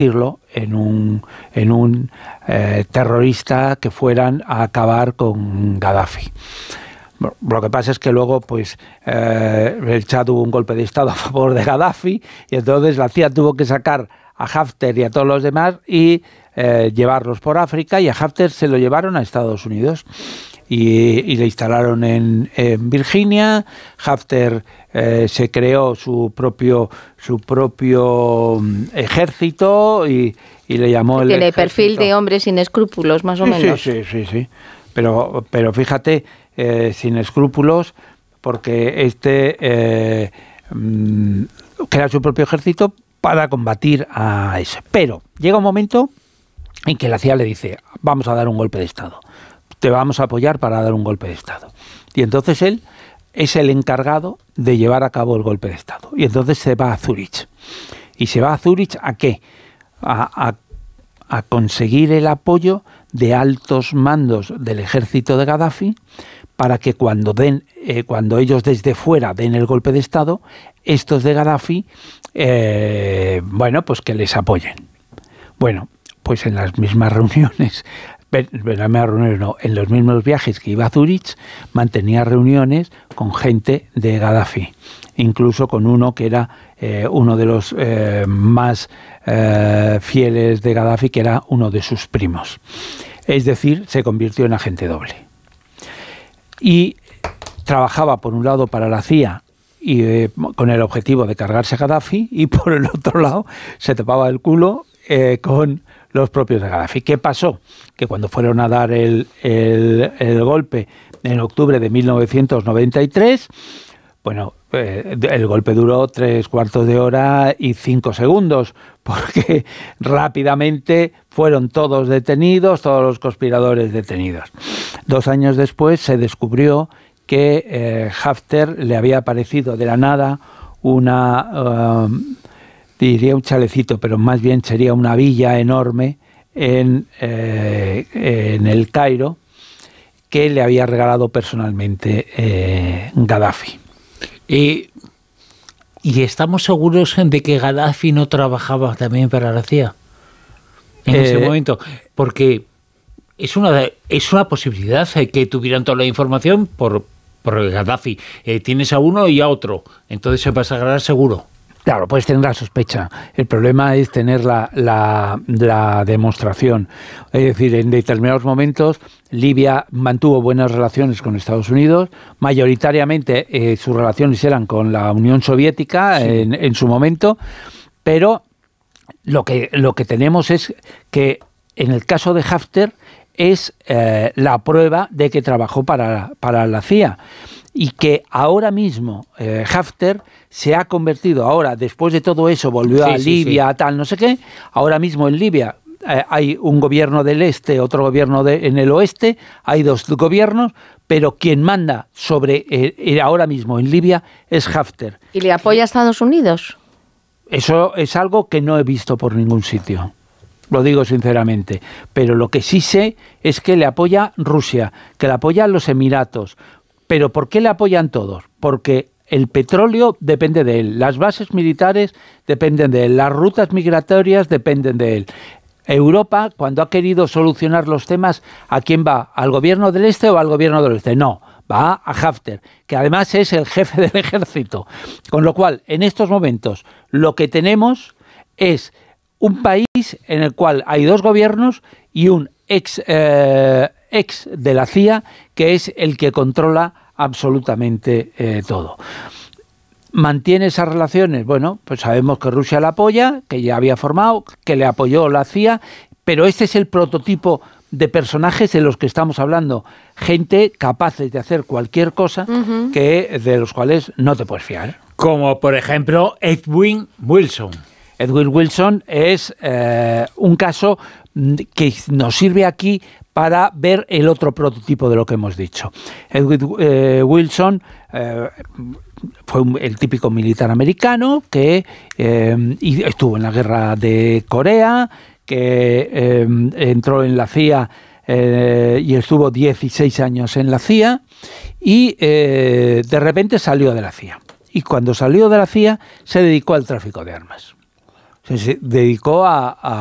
en un terrorista que fueran a acabar con Gaddafi. Lo que pasa es que luego pues el Chad hubo un golpe de Estado a favor de Gaddafi y entonces la CIA tuvo que sacar a Haftar y a todos los demás y llevarlos por África, y a Haftar se lo llevaron a Estados Unidos y le instalaron en Virginia. Haftar se creó su propio ejército y le llamó el tiene ejército. Perfil de hombre sin escrúpulos, más o menos. Sí. Pero fíjate, sin escrúpulos, porque crea su propio ejército para combatir a ese. Pero llega un momento en que la CIA le dice: vamos a dar un golpe de Estado, te vamos a apoyar para dar un golpe de Estado. Y entonces él es el encargado de llevar a cabo el golpe de Estado. Y entonces se va a Zúrich. ¿Y se va a Zúrich a qué? A conseguir el apoyo de altos mandos del ejército de Gaddafi para que cuando ellos desde fuera den el golpe de Estado, estos de Gaddafi, pues que les apoyen. Bueno, pues en las mismas reuniones, en los mismos viajes que iba a Zúrich, mantenía reuniones con gente de Gaddafi, incluso con uno que era uno de los más fieles de Gaddafi, que era uno de sus primos. Es decir, se convirtió en agente doble. Y trabajaba por un lado para la CIA y con el objetivo de cargarse a Gaddafi, y por el otro lado se tapaba el culo con los propios de Gaddafi. ¿Qué pasó? Que cuando fueron a dar el golpe en octubre de 1993, el golpe duró 3/4 de hora y 5 segundos, porque rápidamente fueron todos detenidos, todos los conspiradores detenidos. 2 años después se descubrió que Haftar le había aparecido de la nada diría un chalecito, pero más bien sería una villa enorme en el Cairo, que le había regalado personalmente Gaddafi. ¿Y estamos seguros de que Gaddafi no trabajaba también para la CIA en ese momento? Porque es una posibilidad que tuvieran toda la información por Gaddafi. Tienes a uno y a otro, entonces se va a sagrar seguro. Claro, puedes tener la sospecha. El problema es tener la demostración. Es decir, en determinados momentos Libia mantuvo buenas relaciones con Estados Unidos. Mayoritariamente sus relaciones eran con la Unión Soviética, sí, en su momento. Pero lo que tenemos es que en el caso de Haftar es la prueba de que trabajó para la CIA. Y que ahora mismo Haftar se ha convertido, ahora después de todo eso volvió a Libia, tal, no sé qué. Ahora mismo en Libia hay un gobierno del este, otro gobierno en el oeste, hay 2 gobiernos, pero quien manda sobre ahora mismo en Libia es Haftar. ¿Y le apoya a Estados Unidos? Eso es algo que no he visto por ningún sitio. Lo digo sinceramente. Pero lo que sí sé es que le apoya Rusia, que le apoyan los Emiratos. ¿Pero por qué le apoyan todos? Porque el petróleo depende de él, las bases militares dependen de él, las rutas migratorias dependen de él. Europa, cuando ha querido solucionar los temas, ¿a quién va? ¿Al gobierno del este o al gobierno del oeste? No, va a Haftar, que además es el jefe del ejército. Con lo cual, en estos momentos, lo que tenemos es un país en el cual hay 2 gobiernos y un ex de la CIA, que es el que controla absolutamente todo. ¿Mantiene esas relaciones? Bueno, pues sabemos que Rusia la apoya, que ya había formado, que le apoyó la CIA, pero este es el prototipo de personajes de los que estamos hablando. Gente capaces de hacer cualquier cosa, de los cuales no te puedes fiar. Como por ejemplo Edwin Wilson. Edwin Wilson es un caso que nos sirve aquí para ver el otro prototipo de lo que hemos dicho. Edwin Wilson fue el típico militar americano que estuvo en la guerra de Corea, que entró en la CIA y estuvo 16 años en la CIA y de repente salió de la CIA. Y cuando salió de la CIA se dedicó al tráfico de armas. Se dedicó a